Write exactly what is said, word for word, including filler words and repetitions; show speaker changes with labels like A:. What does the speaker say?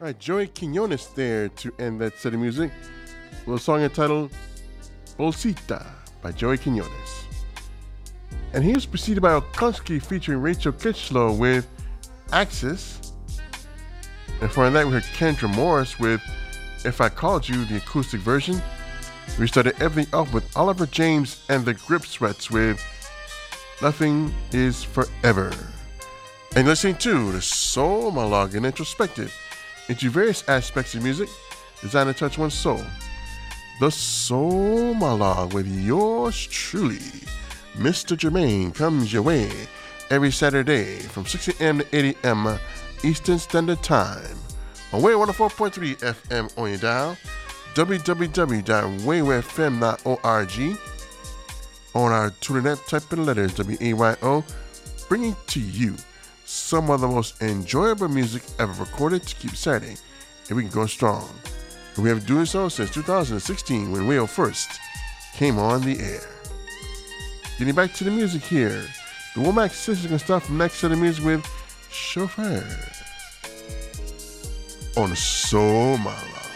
A: All right, Joey Quinones there to end that set of music with a song entitled Bolsita by Joey Quinones. And he was preceded by Okonski featuring Rachel Kitchlow with Axis. And for that, we heard Kendra Morris with If I Called You, the acoustic version. We started everything off with Oliver James and the Grip Sweats with Nothing Is Forever. And listening to the Soul Monologue and Introspective into various aspects of music designed to touch one's soul. The Soul Monologue with yours truly, Mister Jermaine, comes your way every Saturday from six a.m. to eight a.m. Eastern Standard Time on Wave one oh four point three F M on your dial, w w w dot wave f m dot org, on our Twitter, type in letters W A Y O, bringing to you some of the most enjoyable music ever recorded to keep Saturday and we can go strong. And we have been doing so since two thousand sixteen when Wayo first came on the air. Getting back to the music here, the Womack Sisters can start from next set of music with Chauffeur on Soul Monologue.